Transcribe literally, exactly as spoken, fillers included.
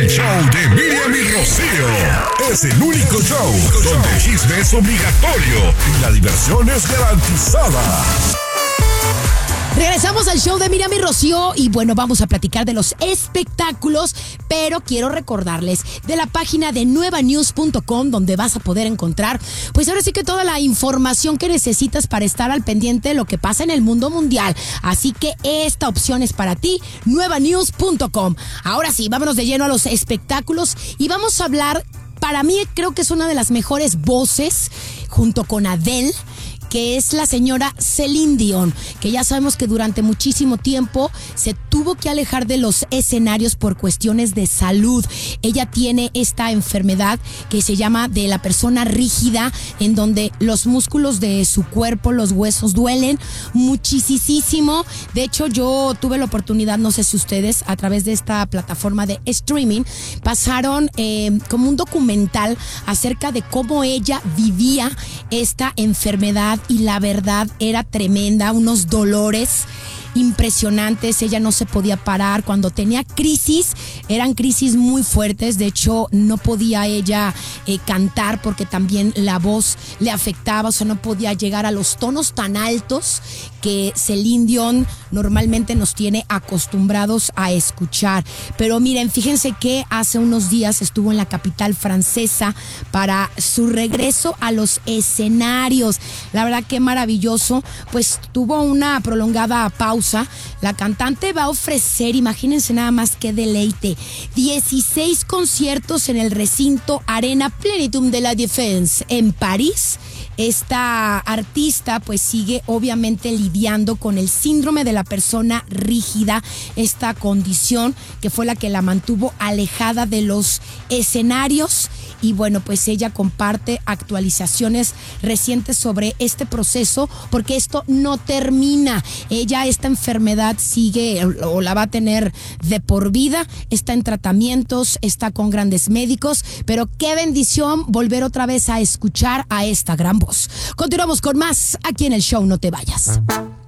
show de Miriam y Rocío. Es el único show donde el chisme es obligatorio y la diversión es garantizada. Regresamos al show de Miriam y Rocío y bueno, vamos a platicar de los espectáculos, pero quiero recordarles de la página de nueva news punto com, donde vas a poder encontrar, pues ahora sí que toda la información que necesitas para estar al pendiente de lo que pasa en el mundo mundial. Así que esta opción es para ti, nueva news punto com. Ahora sí, vámonos de lleno a los espectáculos y vamos a hablar, para mí creo que es una de las mejores voces, junto con Adele, que es la señora Celine Dion, que ya sabemos que durante muchísimo tiempo se tuvo que alejar de los escenarios por cuestiones de salud. Ella tiene esta enfermedad que se llama de la persona rígida, en donde los músculos de su cuerpo, los huesos duelen muchísimo. De hecho, yo tuve la oportunidad, no sé si ustedes, a través de esta plataforma de streaming, pasaron eh, como un documental acerca de cómo ella vivía esta enfermedad. Y la verdad era tremenda, unos dolores impresionantes. Ella no se podía parar. Cuando tenía crisis, eran crisis muy fuertes. De hecho, no podía ella eh, cantar porque también la voz le afectaba. O sea, no podía llegar a los tonos tan altos que Celine Dion normalmente nos tiene acostumbrados a escuchar. Pero miren, fíjense que hace unos días estuvo en la capital francesa para su regreso a los escenarios. La verdad que maravilloso. Pues tuvo una prolongada pausa. La cantante va a ofrecer, imagínense nada más que deleite, dieciséis conciertos en el recinto Arena Plénitume de la Défense en París. Esta artista pues sigue obviamente lidiando con el síndrome de la persona rígida, esta condición que fue la que la mantuvo alejada de los escenarios. Y bueno, pues ella comparte actualizaciones recientes sobre este proceso, porque esto no termina. Ella, esta enfermedad sigue o la va a tener de por vida, está en tratamientos, está con grandes médicos, pero qué bendición volver otra vez a escuchar a esta gran voz. Continuamos con más aquí en el show, no te vayas.